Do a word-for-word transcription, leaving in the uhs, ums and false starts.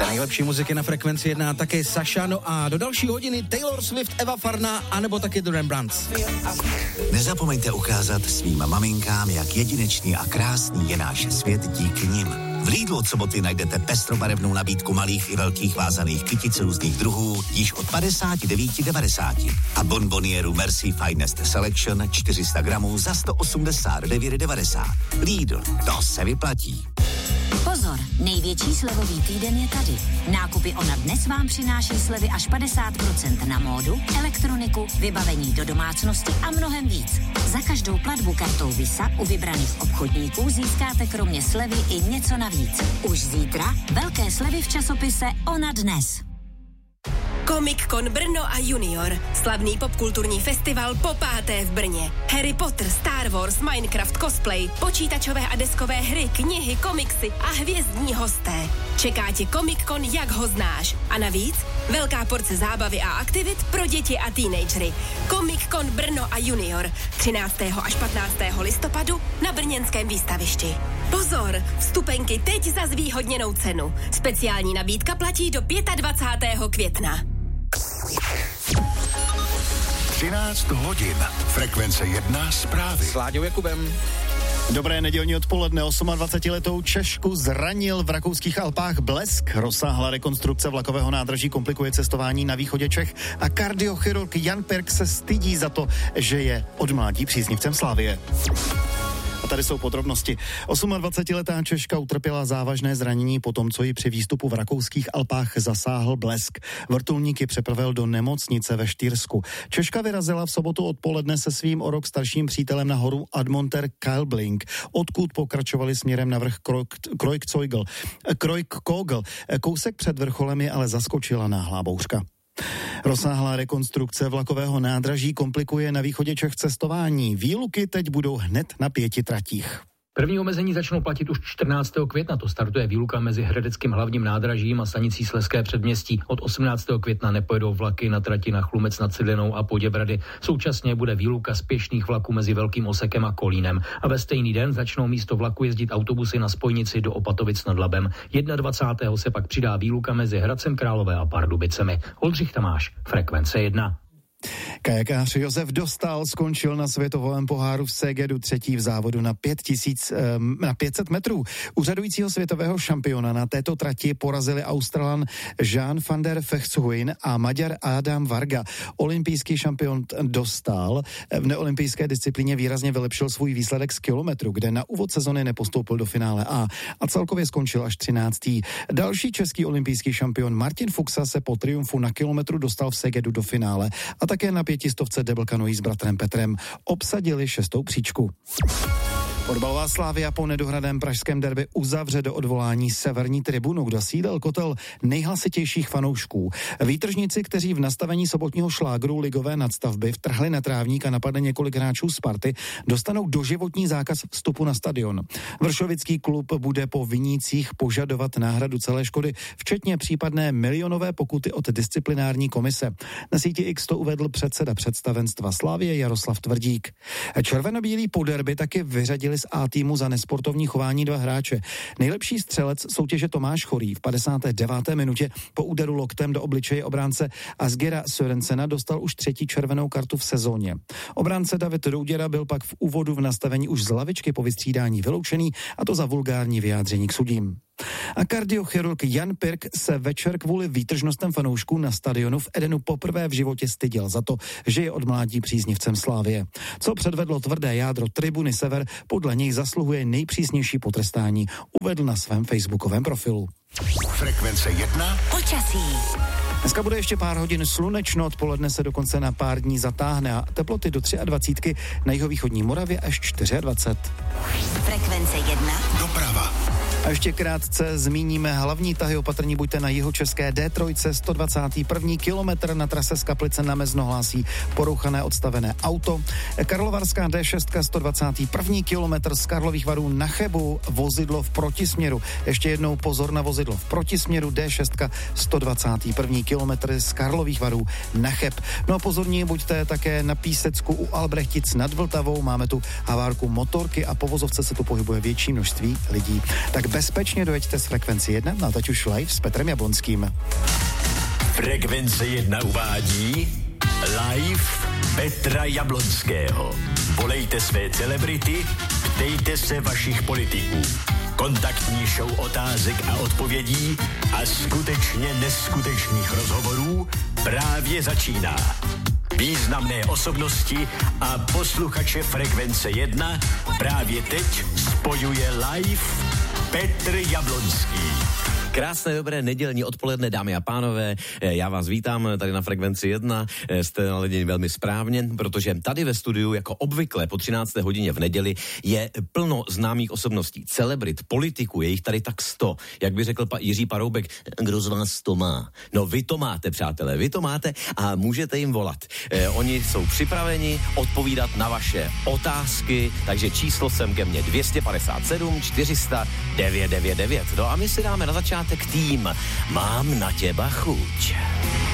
Nejlepší muziky na Frekvenci jedna, také Saša, no a do další hodiny Taylor Swift, Eva Farná, anebo taky The Rembrandts. Nezapomeňte ukázat svým maminkám, jak jedinečný a krásný je náš svět díky nim. V Lidlu od soboty najdete pestrobarevnou nabídku malých i velkých vázaných kytic různých druhů již od padesát devět devadesát a bonbonieru Merci Finest Selection čtyři sta gramů za sto osmdesát devět devadesát. Lidl, to se vyplatí. Pozor, největší slevový týden je tady. Nákupy Ona dnes vám přináší slevy až padesát procent na módu, elektroniku, vybavení do domácnosti a mnohem víc. Za každou platbu kartou Visa u vybraných obchodníků získáte kromě slevy i něco navíc. Už zítra velké slevy v časopise Ona dnes. Comic-Con Brno a Junior. Slavný popkulturní festival po páté v Brně. Harry Potter, Star Wars, Minecraft, cosplay, počítačové a deskové hry, knihy, komiksy a hvězdní hosté. Čeká tě Comic-Con, jak ho znáš. A navíc velká porce zábavy a aktivit pro děti a teenagery. Comic-Con Brno a Junior. třináctého až patnáctého listopadu na brněnském výstavišti. Pozor, vstupenky teď za zvýhodněnou cenu. Speciální nabídka platí do dvacátého pátého května. třináct hodin. Frekvence jedna zprávy. S Láďou Jakubem. Dobré nedělní odpoledne. dvacetiosmiletou Češku zranil v rakouských Alpách blesk. Rozsáhlá rekonstrukce vlakového nádraží komplikuje cestování na východě Čech a kardiochirurg Jan Pirk se stydí za to, že je od mládí příznivcem Slavie. A tady jsou podrobnosti. dvacetiosmiletá Češka utrpěla závažné zranění po tom, co ji při výstupu v rakouských Alpách zasáhl blesk. Vrtulník ji přepravil do nemocnice ve Štýrsku. Češka vyrazila v sobotu odpoledne se svým o rok starším přítelem na horu Admonter Kailbling, odkud pokračovali směrem na vrch Kreuzkogel. Kreuzkogel. Kousek před vrcholem je ale zaskočila náhlá bouřka. Rozsáhlá rekonstrukce vlakového nádraží komplikuje na východě Čech cestování. Výluky teď budou hned na pěti tratích. První omezení začnou platit už čtrnáctého května. To startuje výluka mezi hradeckým hlavním nádražím a stanicí Slezské předměstí. Od osmnáctého května nepojedou vlaky na trati na Chlumec nad Cidlinou a Poděbrady. Současně bude výluka spěšných vlaků mezi Velkým Osekem a Kolínem. A ve stejný den začnou místo vlaku jezdit autobusy na spojnici do Opatovic nad Labem. dvacátého prvního se pak přidá výluka mezi Hradcem Králové a Pardubicemi. Oldřich Tamáš, Frekvence jedna. Kajakář Josef Dostál skončil na světovém poháru v Segedu třetí v závodu na, pět tisíc, na pět set metrů. Úřadujícího světového šampiona na této trati porazili Australan Jean van der Vechtshuyn a Maďar Adam Varga. Olympijský šampion Dostál v neolympijské disciplíně výrazně vylepšil svůj výsledek z kilometru, kde na úvod sezony nepostoupil do finále A a celkově skončil až třináctý. Další český olympijský šampion Martin Fuxa se po triumfu na kilometru dostal v Segedu do finále a také na pětistovce double kanoí s bratrem Petrem obsadili šestou příčku. Fotbalová Slavia po nedohraném pražském derby uzavře do odvolání severní tribunu, kde sídel kotel nejhlasitějších fanoušků. Výtržníci, kteří v nastavení sobotního šlágru ligové nadstavby vtrhli na trávník a napadli několik hráčů Sparty, dostanou doživotní zákaz vstupu na stadion. Vršovický klub bude po vinících požadovat náhradu celé škody, včetně případné milionové pokuty od disciplinární komise. Na síti X to uvedl předseda představenstva Slavie Jaroslav Tvrdík. Červenobílí po derby taky vyřadili z A týmu za nesportovní chování dva hráče. Nejlepší střelec soutěže Tomáš Chorý v padesáté deváté minutě po úderu loktem do obličeje obránce Asgera Sørensena dostal už třetí červenou kartu v sezóně. Obránce David Rouděra byl pak v úvodu v nastavení už z lavičky po vystřídání vyloučený, a to za vulgární vyjádření k sudím. A kardiochirurg Jan Pirk se večer kvůli výtržnostem fanoušků na stadionu v Edenu poprvé v životě styděl za to, že je od mládí příznivcem Slavie. Co předvedlo tvrdé jádro tribuny Sever, podle něj zasluhuje nejpřísnější potrestání, uvedl na svém facebookovém profilu. Frekvence jedna. Počasí. Dneska bude ještě pár hodin slunečno, odpoledne se dokonce na pár dní zatáhne a teploty do dvacítky tři na jihovýchodní Moravě až dvacet čtyři. Frekvence jedna. Doprava. A ještě krátce zmíníme hlavní tahy, opatrní buďte na jihočeské D tři, sto dvacátý první kilometr na trase z Kaplice na Mezno hlásí porouchané odstavené auto. Karlovarská D šest, sto dvacátý první kilometr z Karlových Varů na Chebu, vozidlo v protisměru. Ještě jednou pozor na vozidlo v protisměru D šest, sto dvacátý první kilometr z Karlových Varů na Cheb. No a pozorní buďte také na Písecku u Albrechtic nad Vltavou, máme tu havárku motorky a po vozovce se tu pohybuje větší množství lidí. Tak bezpečně dojeďte z Frekvenci jedna, na teď už live s Petrem Jablonským. Frekvence jedna uvádí live Petra Jablonského. Volejte své celebrity, ptejte se vašich politiků. Kontaktní show otázek a odpovědí a skutečně neskutečných rozhovorů právě začíná. Významné osobnosti a posluchače Frekvence jedna právě teď spojuje live Petr Jablonský. Krásné, dobré nedělní odpoledne, dámy a pánové. Já vás vítám tady na Frekvenci jedna. Jste naladěni velmi správně, protože tady ve studiu, jako obvykle po třinácté hodině v neděli, je plno známých osobností, celebrit, politiků, je jich tady tak sto. Jak by řekl pa Jiří Paroubek, kdo z vás to má? No vy to máte, přátelé, vy to máte a můžete jim volat. Eh, oni jsou připraveni odpovídat na vaše otázky, takže číslo sem ke mně dvě stě padesát sedm čtyři sta devět set devadesát devět. No a my si dáme na začátek tým Mám na těba chuť.